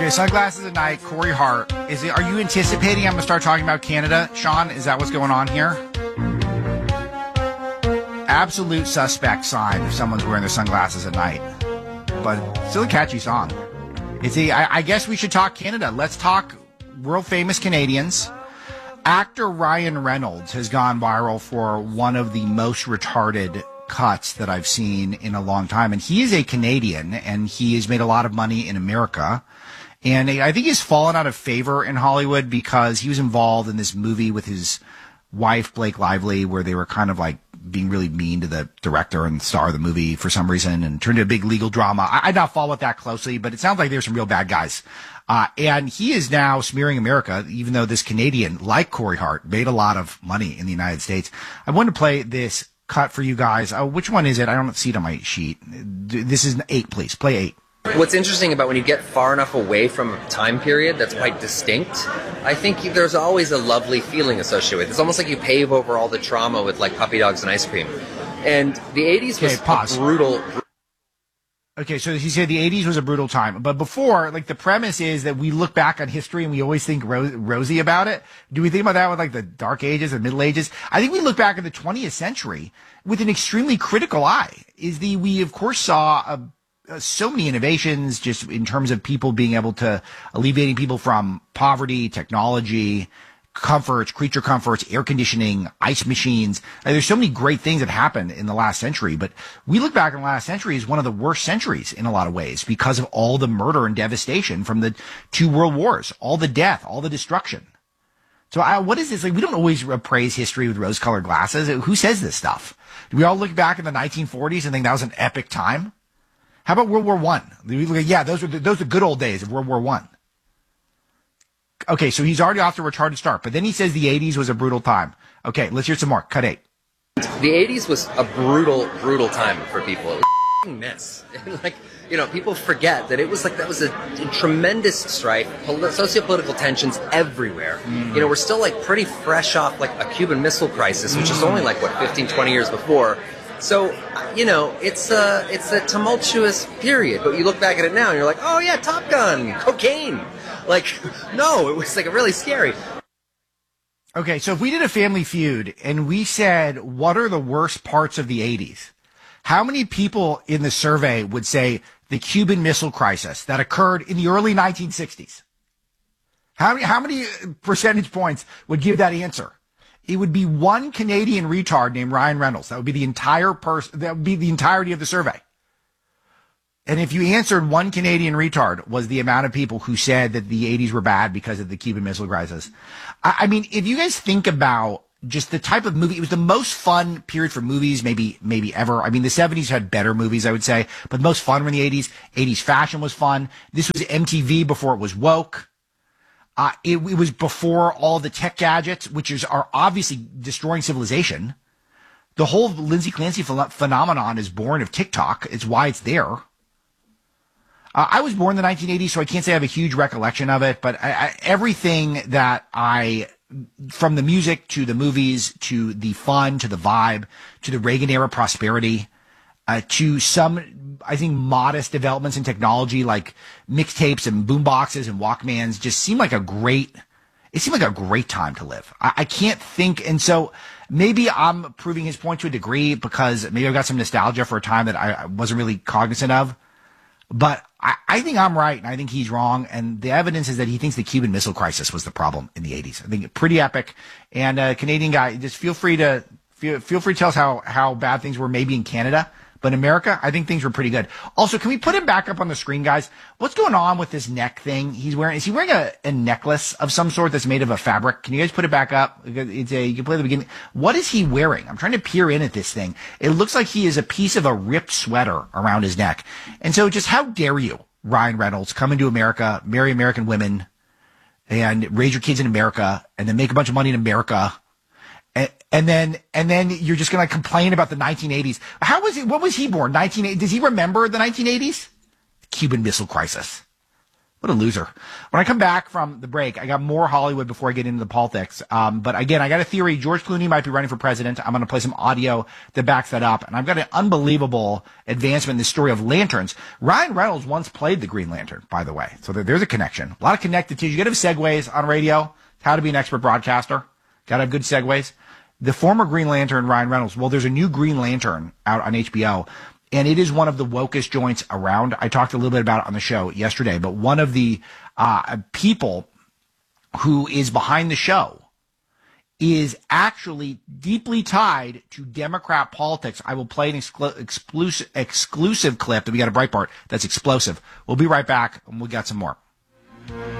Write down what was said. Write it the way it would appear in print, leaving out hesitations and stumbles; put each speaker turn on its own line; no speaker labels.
Okay, Sunglasses at Night, Corey Hart. Are you anticipating I'm going to start talking about Canada? Sean, is that what's going on here? Absolute suspect sign if someone's wearing their sunglasses at night. But still a catchy song. I guess we should talk Canada. Let's talk world famous Canadians. Actor Ryan Reynolds has gone viral for one of the most retarded cuts that I've seen in a long time. And he is a Canadian, and he has made a lot of money in America. And I think he's fallen out of favor in Hollywood because he was involved in this movie with his wife, Blake Lively, where they were kind of like being really mean to the director and star of the movie for some reason and turned into a big legal drama. I not follow it that closely, but it sounds like there's some real bad guys. And he is now smearing America, even though this Canadian, like Corey Hart, made a lot of money in the United States. I wanted to play this cut for you guys. Which one is it? I don't see it on my sheet. This is 8, please. Play 8.
What's interesting about when you get far enough away from a time period that's quite distinct, I think there's always a lovely feeling associated with it. It's almost like you pave over all the trauma with like puppy dogs and ice cream. And the 80s was brutal.
Okay, so he said the 80s was a brutal time. But before, like, the premise is that we look back on history and we always think rosy about it. Do we think about that with, like, the Dark Ages and Middle Ages? I think we look back at the 20th century with an extremely critical eye. We, of course, saw so many innovations just in terms of people being able to alleviating people from poverty, technology, comforts, creature comforts, air conditioning, ice machines. There's so many great things that happened in the last century, but we look back in the last century as one of the worst centuries in a lot of ways because of all the murder and devastation from the 2 world wars, all the death, all the destruction. So what is this? Like, we don't always appraise history with rose-colored glasses. Who says this stuff? Do we all look back in the 1940s and think that was an epic time? How about World War I? Yeah, those are good old days of World War I. Okay, so he's already off to a retarded start, but then he says the 80s was a brutal time. Okay, let's hear some more. Cut 8.
The 80s was a brutal, brutal time for people. It was a mess. Like, you know, people forget that that was a tremendous strife, socio-political tensions everywhere. You know, we're still like pretty fresh off like a Cuban Missile Crisis, which is only like, 15, 20 years before. So, you know, it's a tumultuous period, but you look back at it now and you're like, oh yeah, Top Gun, cocaine. Like, no, it was like really scary.
Okay, so if we did a Family Feud and we said, what are the worst parts of the 80s? How many people in the survey would say the Cuban Missile Crisis that occurred in the early 1960s? How many percentage points would give that answer? It would be one Canadian retard named Ryan Reynolds. That would be the entirety of the survey. And if you answered one Canadian retard was the amount of people who said that the 80s were bad because of the Cuban Missile Crisis. I mean, if you guys think about just the type of movie, it was the most fun period for movies, maybe ever. I mean, the 70s had better movies, I would say, but the most fun were in the 80s. 80s fashion was fun. This was MTV before it was woke. It was before all the tech gadgets, which are obviously destroying civilization. The whole Lindsay Clancy phenomenon is born of TikTok. It's why it's there. I was born in the 1980s, so I can't say I have a huge recollection of it, but everything that from the music to the movies to the fun to the vibe to the Reagan era prosperity, to some, I think, modest developments in technology like mixtapes and boomboxes and Walkmans just seemed like a great time to live. I can't think. And so maybe I'm proving his point to a degree because maybe I've got some nostalgia for a time that I wasn't really cognizant of. But I think I'm right, and I think he's wrong. And the evidence is that he thinks the Cuban Missile Crisis was the problem in the 80s. I think pretty epic. And Canadian guy, just feel free to tell us how bad things were maybe in Canada. But in America, I think things were pretty good. Also, can we put him back up on the screen, guys? What's going on with this neck thing he's wearing? Is he wearing a necklace of some sort that's made of a fabric? Can you guys put it back up? You can play the beginning. What is he wearing? I'm trying to peer in at this thing. It looks like he is a piece of a ripped sweater around his neck. And so just how dare you, Ryan Reynolds, come into America, marry American women, and raise your kids in America, and then make a bunch of money in America. And then you're just going to complain about the 1980s. What was he born? 1980? Does he remember the 1980s? Cuban Missile Crisis. What a loser. When I come back from the break, I got more Hollywood before I get into the politics. But again, I got a theory. George Clooney might be running for president. I'm going to play some audio that backs that up. And I've got an unbelievable advancement in the story of lanterns. Ryan Reynolds once played the Green Lantern, by the way. So there's a connection. A lot of connected to you. You got to have segues on radio. How to be an expert broadcaster. Got to have good segues. The former Green Lantern, Ryan Reynolds. Well, there's a new Green Lantern out on HBO. And it is one of the wokest joints around. I talked a little bit about it on the show yesterday, but one of the people who is behind the show is actually deeply tied to Democrat politics. I will play an exclusive clip that we got a Breitbart that's explosive. We'll be right back, and we got some more.